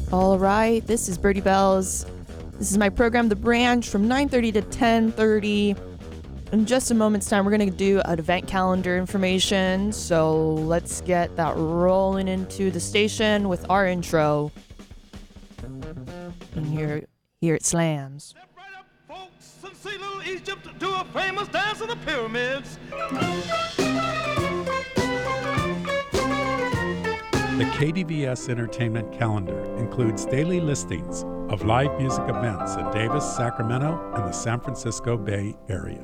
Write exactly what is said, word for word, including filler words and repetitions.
All right, this is Birdie Bells. This is my program, The Branch, from nine thirty to ten thirty. In just a moment's time, we're going to do an event calendar information. So let's get that rolling into the station with our intro. And here, here it slams. Step right up, folks, and see little Egypt do a famous dance of the pyramids. The K D V S Entertainment Calendar includes daily listings of live music events in Davis, Sacramento, and the San Francisco Bay Area.